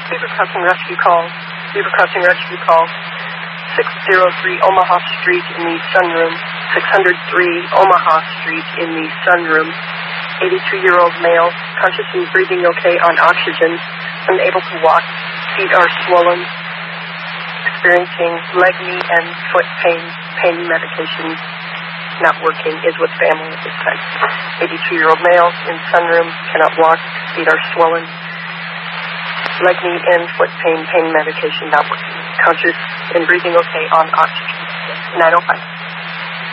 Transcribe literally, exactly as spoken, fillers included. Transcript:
Beaver Crossing Rescue Call. Beaver Crossing Rescue Call. six oh three Omaha Street in the sunroom. six oh three Omaha Street in the sunroom. eighty-two-year-old male, conscious and breathing okay on oxygen, unable to walk, feet are swollen, experiencing leg, knee, and foot pain, pain medication not working, is with family at this time. eighty-two-year-old male in sunroom, cannot walk, feet are swollen, leg, knee, and foot pain, pain medication not working, conscious and breathing okay on oxygen. nine oh five.